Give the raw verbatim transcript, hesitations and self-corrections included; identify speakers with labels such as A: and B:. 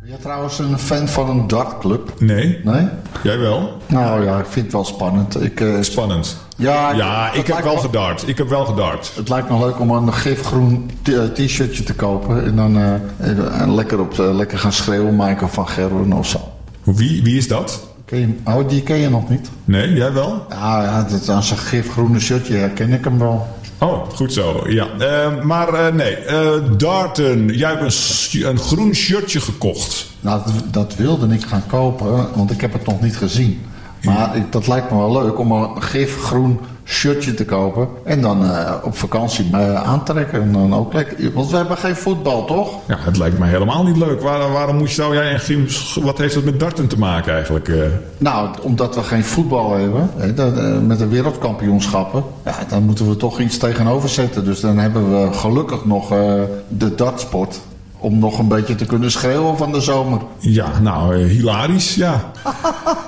A: Ben je trouwens een fan van een dartclub?
B: Nee.
A: Nee?
B: Jij wel?
A: Nou ja, ik vind het wel spannend. Ik, uh,
B: Spannend.
A: Ja,
B: ja ik heb wel me... gedart. Ik heb wel gedart.
A: Het lijkt me leuk om een gifgroen t-shirtje te kopen. En dan uh, en lekker, op, uh, lekker gaan schreeuwen, Michael van Gerwen of zo.
B: Wie, wie is dat?
A: Ken je, oh, die ken je nog niet?
B: Nee, jij wel?
A: Ja, ja dat, aan zijn gifgroene shirtje herken ik hem wel.
B: Oh, goed zo, ja. Uh, maar uh, nee, uh, darten. Jij hebt een, een groen shirtje gekocht.
A: Nou, dat, dat wilde ik gaan kopen, want ik heb het nog niet gezien. Maar ik, dat lijkt me wel leuk om een gifgroen shirtje te kopen. En dan uh, op vakantie me aantrekken. En dan ook lekker. Want we hebben geen voetbal, toch?
B: Ja, het lijkt me helemaal niet leuk. Waar, waarom moet, zou jij en Grim... Wat heeft dat met darten te maken eigenlijk? Uh?
A: Nou, omdat we geen voetbal hebben. Hè, dat, uh, met de wereldkampioenschappen. Ja, dan moeten we toch iets tegenover zetten. Dus dan hebben we gelukkig nog uh, de dartsport. Om nog een beetje te kunnen schreeuwen van de zomer.
B: Ja, nou, uh, hilarisch, ja.